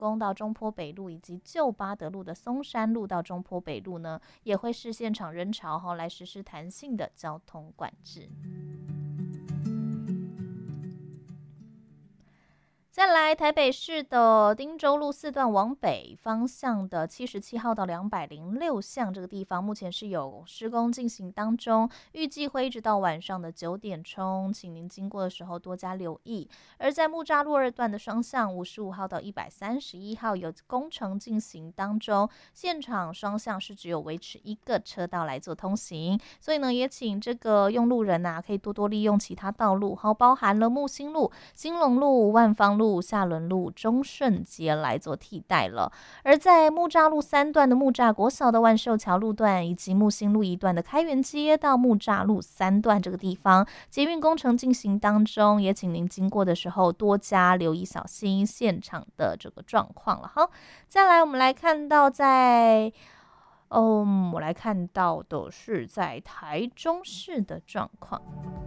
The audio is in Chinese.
公到中坡北路以及旧八德路的松山路到中坡北路呢，也会视现场人潮来实施弹性的交通管制。再来，台北市的汀州路4段往北方向的77号到206巷这个地方，目前是有施工进行当中，预计会一直到晚上的9点钟，请您经过的时候多加留意。而在木栅路2段的双向55号到131号有工程进行当中，现场双向是只有维持1个车道来做通行，所以呢，也请这个用路人可以多多利用其他道路，包含了木星路、兴隆路、万芳路、下仑路、中顺街来做替代了。而在木栅路3段的木栅国小的万寿桥路段，以及木星路1段的开元街到木栅路3段这个地方，捷运工程进行当中，也请您经过的时候多加留意，小心现场的这个状况了。好，再来我们来看到我来看到的是在台中市的状况。